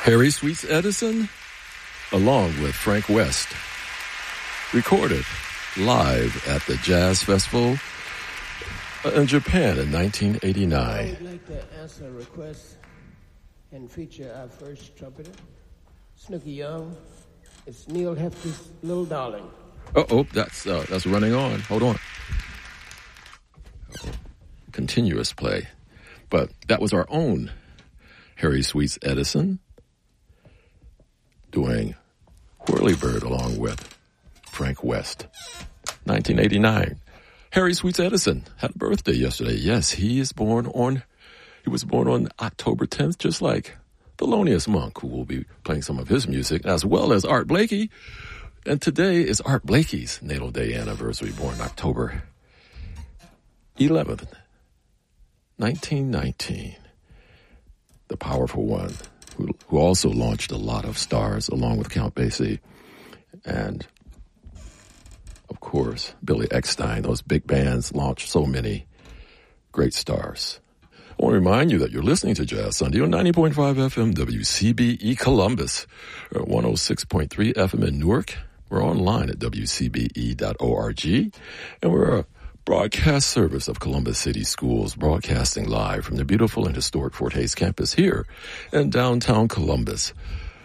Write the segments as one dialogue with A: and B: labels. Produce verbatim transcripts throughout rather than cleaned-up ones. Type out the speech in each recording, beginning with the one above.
A: Harry Sweets Edison, along with Frank West, recorded live at the Jazz Festival in Japan in nineteen eighty-nine.
B: I would like to answer a request and feature our first trumpeter, Snooky Young. It's Neil Hefti's Little Darling.
A: Uh-oh, that's, uh, that's running on. Hold on. Uh-oh. Continuous play. But that was our own Harry Sweets Edison doing Whirlybird along with Frank West. nineteen eighty-nine. Harry Sweets Edison had a birthday yesterday. Yes, he is born on, he was born on October tenth, just like Thelonious Monk, who will be playing some of his music, as well as Art Blakey. And today is Art Blakey's natal day anniversary, born October eleventh, nineteen nineteen. The powerful one, who, who also launched a lot of stars along with Count Basie and, of course, Billy Eckstine. Those big bands launched so many great stars. I want to remind you that you're listening to Jazz Sunday on ninety point five F M W C B E Columbus, or one oh six point three F M in Newark. We're online at W C B E dot org, and we're a broadcast service of Columbus City Schools, broadcasting live from the beautiful and historic Fort Hays campus here in downtown Columbus.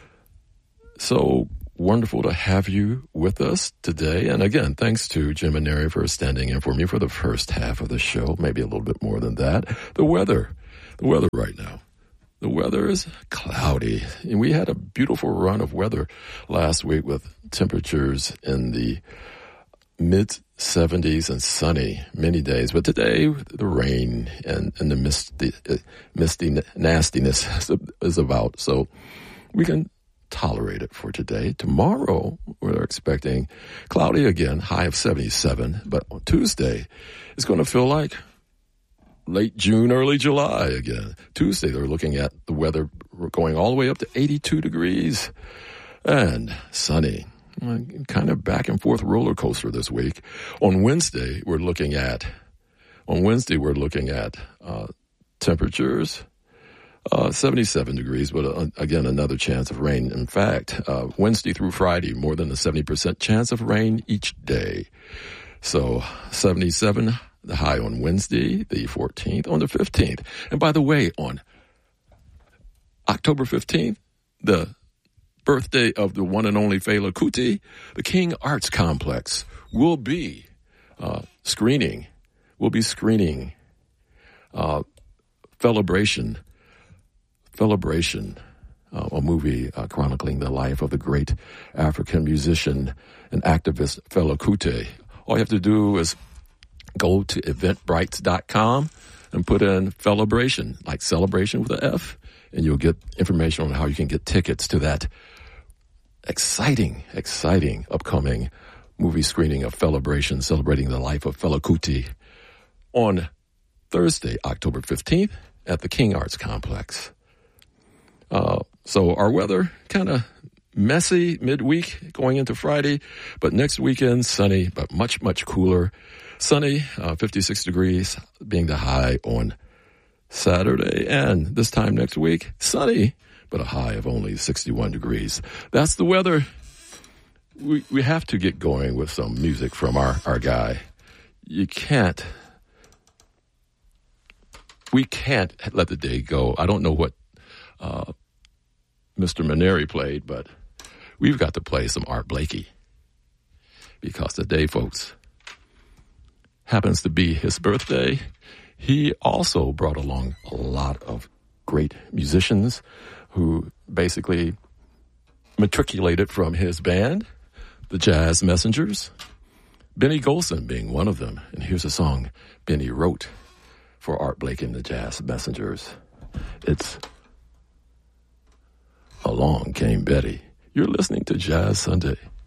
A: So wonderful to have you with us today. And again, thanks to Jim and Neri for standing in for me for the first half of the show, maybe a little bit more than that. The weather, the weather right now. The weather is cloudy, and we had a beautiful run of weather last week with temperatures in the mid seventies and sunny many days. But today, the rain and, and the misty, uh, misty nastiness is about, so we can tolerate it for today. Tomorrow, we're expecting cloudy again, high of seventy-seven, but on Tuesday, it's going to feel like late June, early July again. Tuesday, they're looking at the weather going all the way up to eighty-two degrees and sunny. Kind of back and forth roller coaster this week. On Wednesday, we're looking at, on Wednesday, we're looking at uh, temperatures, uh, seventy-seven degrees, but uh, again, another chance of rain. In fact, uh, Wednesday through Friday, more than a seventy percent chance of rain each day. So seventy-seven, the high on Wednesday, the fourteenth, on the fifteenth. And by the way, on October fifteenth, the birthday of the one and only Fela Kuti, the King Arts Complex will be uh, screening, will be screening uh, Felibration, Felibration, uh, a movie uh, chronicling the life of the great African musician and activist Fela Kuti. All you have to do is go to eventbrite dot com and put in Felibration, like celebration with an F, and you'll get information on how you can get tickets to that exciting, exciting upcoming movie screening of Felibration, celebrating the life of Fela Kuti on Thursday, October fifteenth at the King Arts Complex. Uh, so our weather kind of messy midweek going into Friday, but next weekend, sunny, but much, much cooler. Sunny, uh, fifty-six degrees being the high on Saturday, and this time next week, sunny, but a high of only sixty-one degrees. That's the weather. We we have to get going with some music from our, our guy. You can't, we can't let the day go. I don't know what uh, Mister Maneri played, but we've got to play some Art Blakey. Because today, folks, happens to be his birthday. He also brought along a lot of great musicians who basically matriculated from his band, the Jazz Messengers, Benny Golson being one of them. And here's a song Benny wrote for Art Blakey and the Jazz Messengers. It's Along Came Betty. You're listening to Jazz Sunday.